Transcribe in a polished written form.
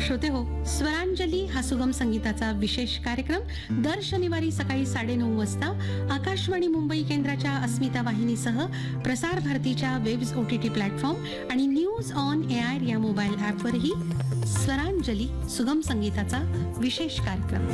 श्रोते हो, स्वरांजली हा सुगम संगीताचा विशेष कार्यक्रम दर शनिवारी सकाळी 9:30 वाजता आकाशवाणी मुंबई केंद्राच्या अस्मिता वाहिनीसह प्रसार भारतीच्या वेब्स OTT प्लॅटफॉर्म आणि न्यूज ऑन एआर या मोबाईल ॲपवरही स्वरांजली सुगम संगीताचा विशेष कार्यक्रम.